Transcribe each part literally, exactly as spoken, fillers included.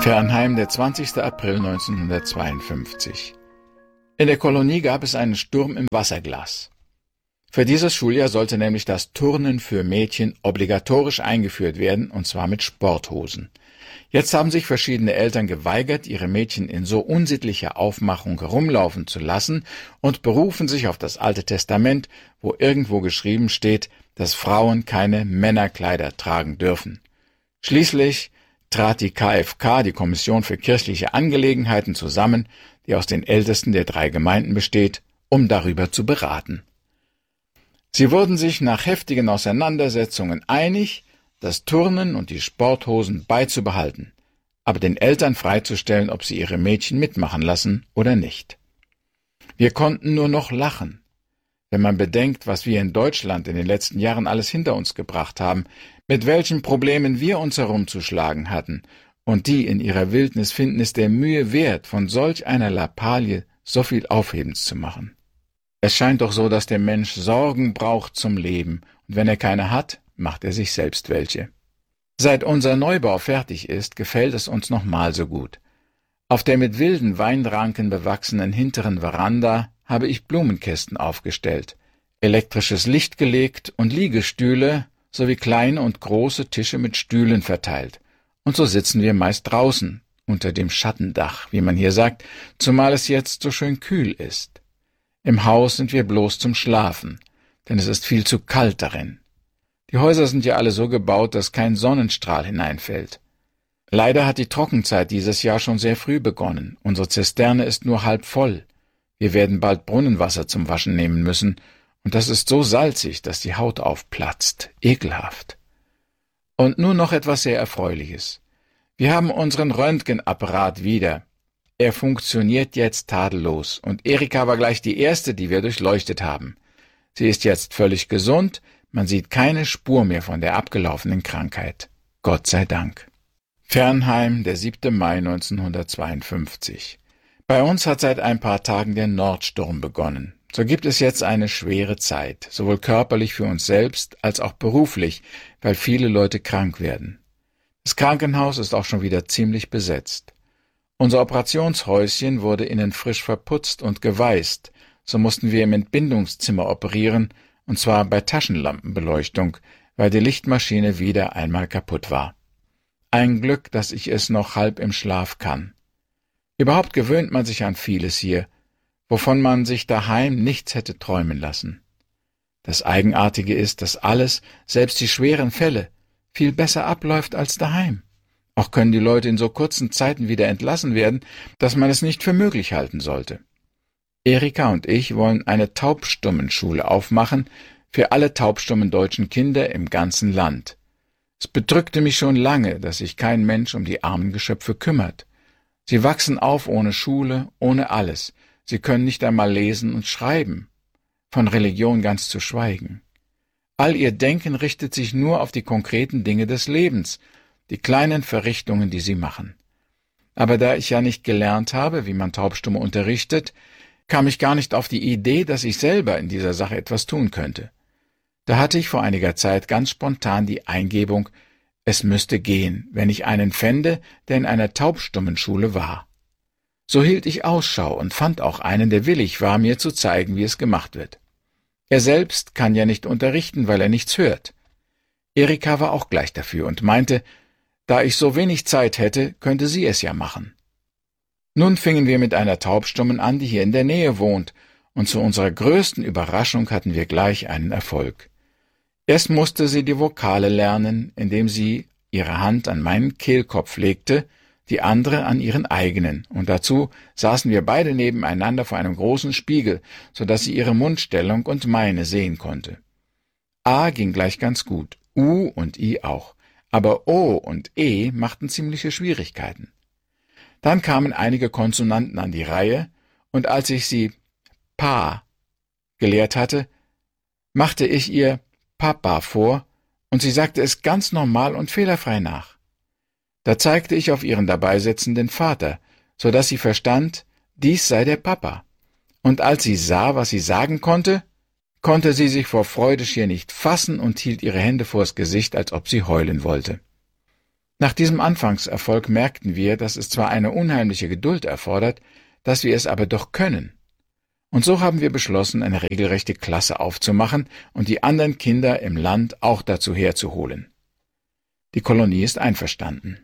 Fernheim, der zwanzigster April neunzehnhundertzweiundfünfzig. In der Kolonie gab es einen Sturm im Wasserglas. Für dieses Schuljahr sollte nämlich das Turnen für Mädchen obligatorisch eingeführt werden, und zwar mit Sporthosen. Jetzt haben sich verschiedene Eltern geweigert, ihre Mädchen in so unsittlicher Aufmachung herumlaufen zu lassen und berufen sich auf das Alte Testament, wo irgendwo geschrieben steht, dass Frauen keine Männerkleider tragen dürfen. Schließlich trat die K F K, die Kommission für kirchliche Angelegenheiten, zusammen, die aus den Ältesten der drei Gemeinden besteht, um darüber zu beraten. Sie wurden sich nach heftigen Auseinandersetzungen einig, das Turnen und die Sporthosen beizubehalten, aber den Eltern freizustellen, ob sie ihre Mädchen mitmachen lassen oder nicht. Wir konnten nur noch lachen. Wenn man bedenkt, was wir in Deutschland in den letzten Jahren alles hinter uns gebracht haben, mit welchen Problemen wir uns herumzuschlagen hatten, und die in ihrer Wildnis finden es der Mühe wert, von solch einer Lappalie so viel Aufhebens zu machen. Es scheint doch so, dass der Mensch Sorgen braucht zum Leben, und wenn er keine hat, macht er sich selbst welche. Seit unser Neubau fertig ist, gefällt es uns noch mal so gut. Auf der mit wilden Weinranken bewachsenen hinteren Veranda habe ich Blumenkästen aufgestellt, elektrisches Licht gelegt und Liegestühle sowie kleine und große Tische mit Stühlen verteilt. Und so sitzen wir meist draußen, unter dem Schattendach, wie man hier sagt, zumal es jetzt so schön kühl ist. Im Haus sind wir bloß zum Schlafen, denn es ist viel zu kalt darin. Die Häuser sind ja alle so gebaut, dass kein Sonnenstrahl hineinfällt. Leider hat die Trockenzeit dieses Jahr schon sehr früh begonnen. Unsere Zisterne ist nur halb voll. Wir werden bald Brunnenwasser zum Waschen nehmen müssen, und das ist so salzig, dass die Haut aufplatzt. Ekelhaft. Und nun noch etwas sehr Erfreuliches. Wir haben unseren Röntgenapparat wieder. Er funktioniert jetzt tadellos, und Erika war gleich die erste, die wir durchleuchtet haben. Sie ist jetzt völlig gesund, man sieht keine Spur mehr von der abgelaufenen Krankheit. Gott sei Dank. Fernheim, der siebter Mai neunzehnhundertzweiundfünfzig. Bei uns hat seit ein paar Tagen der Nordsturm begonnen. So gibt es jetzt eine schwere Zeit, sowohl körperlich für uns selbst als auch beruflich, weil viele Leute krank werden. Das Krankenhaus ist auch schon wieder ziemlich besetzt. Unser Operationshäuschen wurde innen frisch verputzt und geweißt, so mussten wir im Entbindungszimmer operieren, und zwar bei Taschenlampenbeleuchtung, weil die Lichtmaschine wieder einmal kaputt war. Ein Glück, dass ich es noch halb im Schlaf kann. Überhaupt gewöhnt man sich an vieles hier, wovon man sich daheim nichts hätte träumen lassen. Das Eigenartige ist, dass alles, selbst die schweren Fälle, viel besser abläuft als daheim. Auch können die Leute in so kurzen Zeiten wieder entlassen werden, dass man es nicht für möglich halten sollte. Erika und ich wollen eine Taubstummenschule aufmachen für alle taubstummen deutschen Kinder im ganzen Land. Es bedrückte mich schon lange, dass sich kein Mensch um die armen Geschöpfe kümmert. Sie wachsen auf ohne Schule, ohne alles. Sie können nicht einmal lesen und schreiben, von Religion ganz zu schweigen. All ihr Denken richtet sich nur auf die konkreten Dinge des Lebens, die kleinen Verrichtungen, die sie machen. Aber da ich ja nicht gelernt habe, wie man Taubstumme unterrichtet, kam ich gar nicht auf die Idee, dass ich selber in dieser Sache etwas tun könnte. Da hatte ich vor einiger Zeit ganz spontan die Eingebung, es müsste gehen, wenn ich einen fände, der in einer Taubstummenschule war. So hielt ich Ausschau und fand auch einen, der willig war, mir zu zeigen, wie es gemacht wird. Er selbst kann ja nicht unterrichten, weil er nichts hört. Erika war auch gleich dafür und meinte, da ich so wenig Zeit hätte, könnte sie es ja machen. Nun fingen wir mit einer Taubstummen an, die hier in der Nähe wohnt, und zu unserer größten Überraschung hatten wir gleich einen Erfolg. Erst musste sie die Vokale lernen, indem sie ihre Hand an meinen Kehlkopf legte, die andere an ihren eigenen, und dazu saßen wir beide nebeneinander vor einem großen Spiegel, so dass sie ihre Mundstellung und meine sehen konnte. A ging gleich ganz gut, U und I auch, aber O und E machten ziemliche Schwierigkeiten. Dann kamen einige Konsonanten an die Reihe, und als ich sie Pa gelehrt hatte, machte ich ihr Papa vor, und sie sagte es ganz normal und fehlerfrei nach. Da zeigte ich auf ihren dabei sitzenden Vater, so dass sie verstand, dies sei der Papa. Und als sie sah, was sie sagen konnte, konnte sie sich vor Freude schier nicht fassen und hielt ihre Hände vors Gesicht, als ob sie heulen wollte. Nach diesem Anfangserfolg merkten wir, dass es zwar eine unheimliche Geduld erfordert, dass wir es aber doch können. Und so haben wir beschlossen, eine regelrechte Klasse aufzumachen und die anderen Kinder im Land auch dazu herzuholen. Die Kolonie ist einverstanden.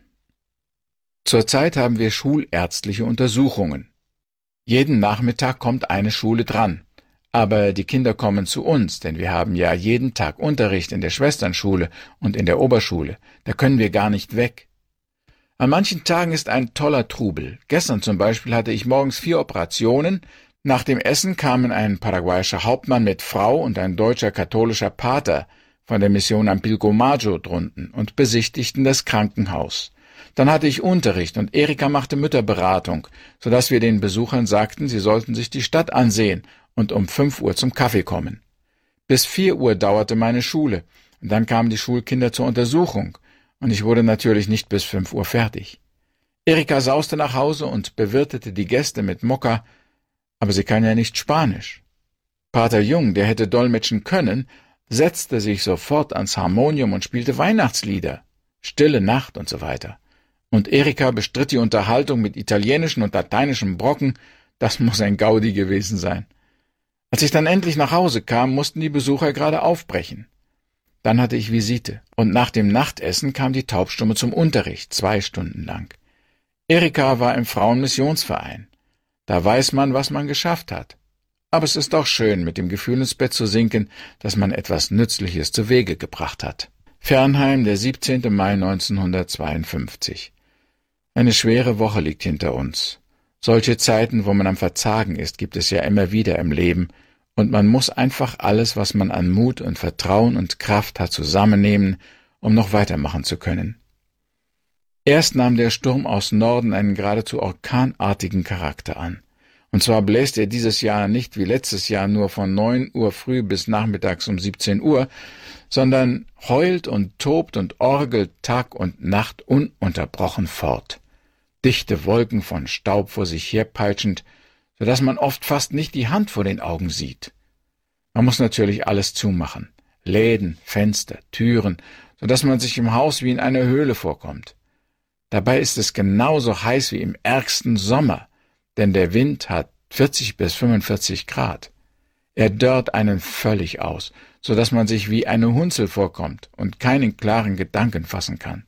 Zurzeit haben wir schulärztliche Untersuchungen. Jeden Nachmittag kommt eine Schule dran. Aber die Kinder kommen zu uns, denn wir haben ja jeden Tag Unterricht in der Schwesternschule und in der Oberschule. Da können wir gar nicht weg. An manchen Tagen ist ein toller Trubel. Gestern zum Beispiel hatte ich morgens vier Operationen. Nach dem Essen kamen ein paraguayischer Hauptmann mit Frau und ein deutscher katholischer Pater von der Mission am Pilcomayo drunten und besichtigten das Krankenhaus. Dann hatte ich Unterricht und Erika machte Mütterberatung, sodass wir den Besuchern sagten, sie sollten sich die Stadt ansehen und um fünf Uhr zum Kaffee kommen. Bis vier Uhr dauerte meine Schule, und dann kamen die Schulkinder zur Untersuchung, und ich wurde natürlich nicht bis fünf Uhr fertig. Erika sauste nach Hause und bewirtete die Gäste mit Mokka, aber sie kann ja nicht Spanisch. Pater Jung, der hätte dolmetschen können, setzte sich sofort ans Harmonium und spielte Weihnachtslieder, Stille Nacht und so weiter. Und Erika bestritt die Unterhaltung mit italienischen und lateinischen Brocken, das muss ein Gaudi gewesen sein. Als ich dann endlich nach Hause kam, mussten die Besucher gerade aufbrechen. Dann hatte ich Visite, und nach dem Nachtessen kam die Taubstumme zum Unterricht, zwei Stunden lang. Erika war im Frauenmissionsverein. Da weiß man, was man geschafft hat. Aber es ist doch schön, mit dem Gefühl ins Bett zu sinken, dass man etwas Nützliches zu Wege gebracht hat. Fernheim, der siebzehnten Mai neunzehnhundertzweiundfünfzig. Eine schwere Woche liegt hinter uns. Solche Zeiten, wo man am Verzagen ist, gibt es ja immer wieder im Leben, und man muss einfach alles, was man an Mut und Vertrauen und Kraft hat, zusammennehmen, um noch weitermachen zu können. Erst nahm der Sturm aus Norden einen geradezu orkanartigen Charakter an. Und zwar bläst er dieses Jahr nicht wie letztes Jahr nur von neun Uhr früh bis nachmittags um siebzehn Uhr, sondern heult und tobt und orgelt Tag und Nacht ununterbrochen fort. Dichte Wolken von Staub vor sich herpeitschend, so dass man oft fast nicht die Hand vor den Augen sieht. Man muss natürlich alles zumachen, Läden, Fenster, Türen, so dass man sich im Haus wie in einer Höhle vorkommt. Dabei ist es genauso heiß wie im ärgsten Sommer, denn der Wind hat vierzig bis fünfundvierzig Grad. Er dörrt einen völlig aus, so dass man sich wie eine Hunzel vorkommt und keinen klaren Gedanken fassen kann.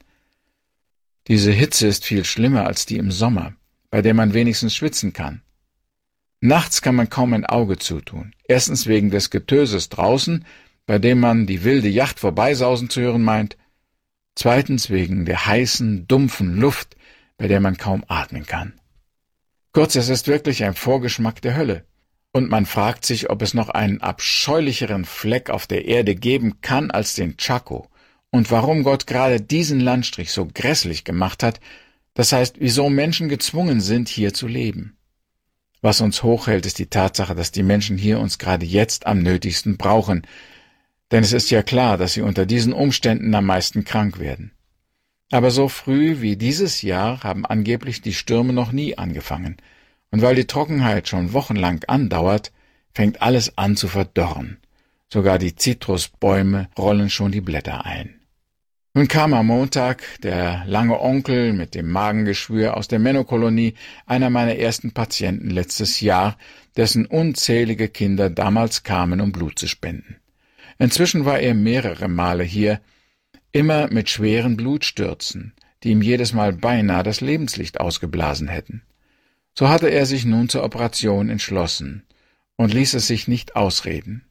Diese Hitze ist viel schlimmer als die im Sommer, bei der man wenigstens schwitzen kann. Nachts kann man kaum ein Auge zutun. Erstens wegen des Getöses draußen, bei dem man die wilde Yacht vorbeisausen zu hören meint. Zweitens wegen der heißen, dumpfen Luft, bei der man kaum atmen kann. Kurz, es ist wirklich ein Vorgeschmack der Hölle. Und man fragt sich, ob es noch einen abscheulicheren Fleck auf der Erde geben kann als den Chaco. Und warum Gott gerade diesen Landstrich so grässlich gemacht hat, das heißt, wieso Menschen gezwungen sind, hier zu leben. Was uns hochhält, ist die Tatsache, dass die Menschen hier uns gerade jetzt am nötigsten brauchen, denn es ist ja klar, dass sie unter diesen Umständen am meisten krank werden. Aber so früh wie dieses Jahr haben angeblich die Stürme noch nie angefangen, und weil die Trockenheit schon wochenlang andauert, fängt alles an zu verdorren. Sogar die Zitrusbäume rollen schon die Blätter ein. Nun kam am Montag der lange Onkel mit dem Magengeschwür aus der Menno-Kolonie, einer meiner ersten Patienten letztes Jahr, dessen unzählige Kinder damals kamen, um Blut zu spenden. Inzwischen war er mehrere Male hier, immer mit schweren Blutstürzen, die ihm jedes Mal beinahe das Lebenslicht ausgeblasen hätten. So hatte er sich nun zur Operation entschlossen und ließ es sich nicht ausreden.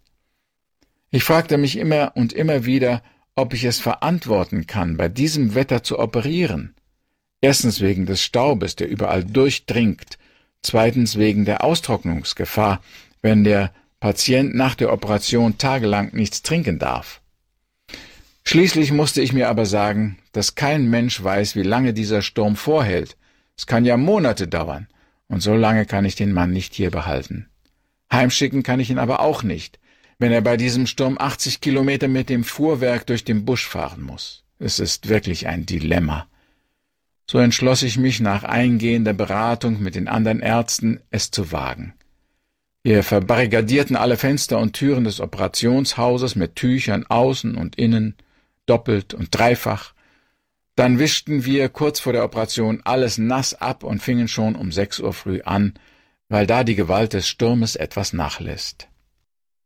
Ich fragte mich immer und immer wieder, ob ich es verantworten kann, bei diesem Wetter zu operieren. Erstens wegen des Staubes, der überall durchdringt, zweitens wegen der Austrocknungsgefahr, wenn der Patient nach der Operation tagelang nichts trinken darf. Schließlich musste ich mir aber sagen, dass kein Mensch weiß, wie lange dieser Sturm vorhält. Es kann ja Monate dauern, und so lange kann ich den Mann nicht hier behalten. Heimschicken kann ich ihn aber auch nicht, wenn er bei diesem Sturm achtzig Kilometer mit dem Fuhrwerk durch den Busch fahren muss. Es ist wirklich ein Dilemma. So entschloss ich mich nach eingehender Beratung mit den anderen Ärzten, es zu wagen. Wir verbarrikadierten alle Fenster und Türen des Operationshauses mit Tüchern außen und innen, doppelt und dreifach. Dann wischten wir kurz vor der Operation alles nass ab und fingen schon um sechs Uhr früh an, weil da die Gewalt des Sturmes etwas nachlässt.